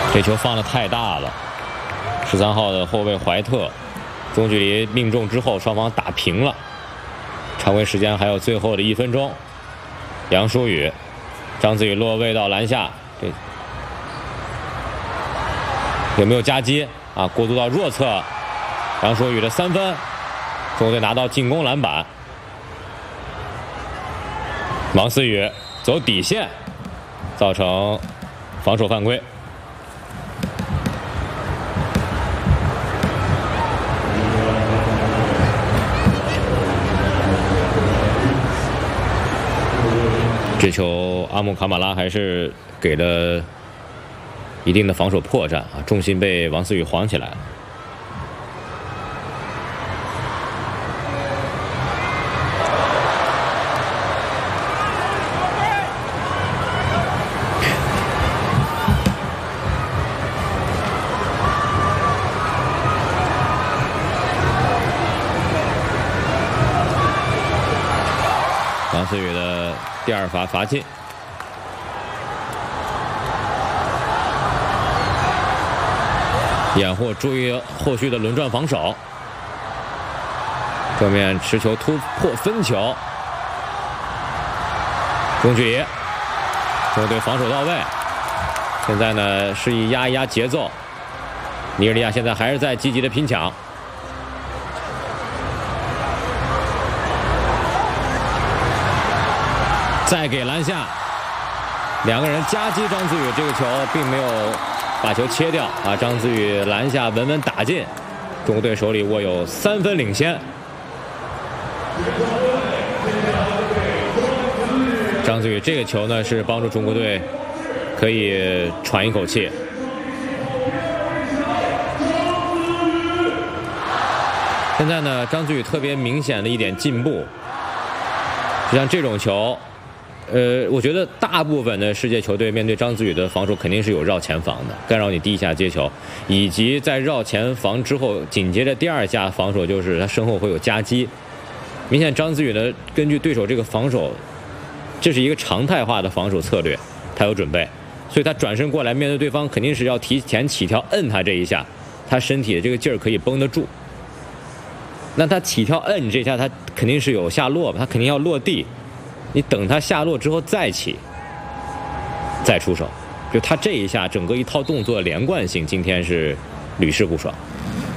这球放得太大了，13号的后卫怀特中距离命中之后，双方打平了。常规时间还有最后的1分钟，杨舒宇、张子宇落位到篮下，这有没有夹击啊？过渡到弱侧，杨舒宇的3分，中国队拿到进攻篮板。王思雨走底线，造成防守犯规。这球阿姆卡马拉还是给了一定的防守破绽啊，重心被王思雨晃起来了。王思雨的第2罚罚进，掩护注意后续的轮转防守。正面持球突破分球，中距离，中国队防守到位。现在呢，示意压一压节奏。尼日利亚现在还是在积极的拼抢。再给篮下，2个人夹击张子宇，这个球并没有把球切掉啊！张子宇篮下稳稳打进，中国队手里握有3分领先。张子宇这个球呢，是帮助中国队可以喘一口气。现在呢，张子宇特别明显的一点进步，就像这种球。我觉得大部分的世界球队面对张子宇的防守肯定是有绕前防的，干扰你第1下接球，以及在绕前防之后紧接着第2下防守就是他身后会有夹击。明显张子宇呢，根据对手这个防守，这是一个常态化的防守策略，他有准备，所以他转身过来面对对方肯定是要提前起跳摁他这一下，他身体的这个劲儿可以绷得住。那他起跳摁这一下，他肯定是有下落，他肯定要落地。你等他下落之后再起，再出手，就他这一下整个一套动作连贯性，今天是屡试不爽。